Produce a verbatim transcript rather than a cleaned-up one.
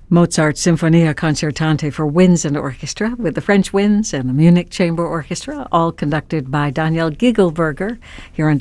Mozart's Sinfonia Concertante for Winds and Orchestra with the French Winds and the Munich Chamber Orchestra, all conducted by Daniel Gigelberger here on